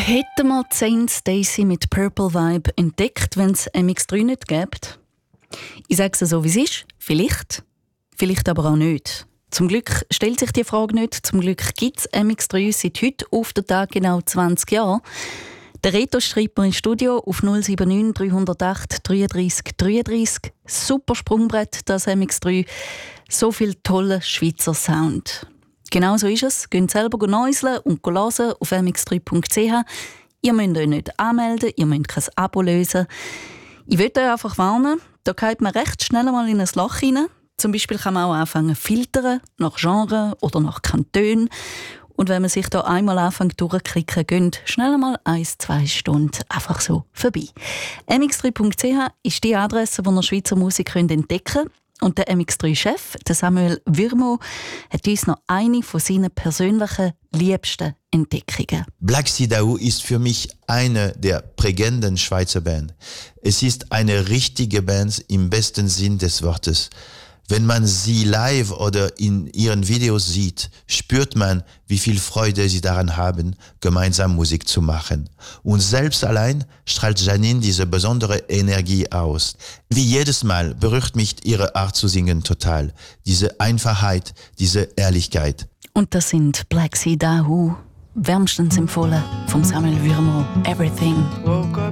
Hätten wir Saint Stacy mit Purple Vibe entdeckt, wenn es MX3 nicht gäbe? Ich sage es so, wie es ist. Vielleicht aber auch nicht. Zum Glück stellt sich die Frage nicht. Zum Glück gibt es MX3 seit heute auf den Tag genau 20 Jahre. Der Reto schreibt mir ins Studio auf 079 308 33 33. Super Sprungbrett, das MX3. So viel toller Schweizer Sound. Genau so ist es. Geht selber neuseln und hören auf mx3.ch. Ihr müsst euch nicht anmelden, ihr müsst kein Abo lösen. Ich will euch einfach warnen, da geht man recht schnell mal in ein Loch rein. Zum Beispiel kann man auch anfangen zu filtern, nach Genre oder nach Kanton. Und wenn man sich da einmal anfängt durchzuklicken, gehen schnell mal 1-2 Stunden einfach so vorbei. mx3.ch ist die Adresse, wo ihr Schweizer Musik entdecken könnt. Und der MX3-Chef, der Samuel Würmo, hat uns noch eine von seinen persönlichen liebsten Entdeckungen. Black Sea Dao ist für mich eine der prägenden Schweizer Bands. Es ist eine richtige Band im besten Sinn des Wortes. Wenn man sie live oder in ihren Videos sieht, spürt man, wie viel Freude sie daran haben, gemeinsam Musik zu machen. Und selbst allein strahlt Janine diese besondere Energie aus. Wie jedes Mal berührt mich ihre Art zu singen total. Diese Einfachheit, diese Ehrlichkeit. Und das sind Black Sea Dao, wärmstens empfohlen vom Samuel Würmo. Everything. Woke up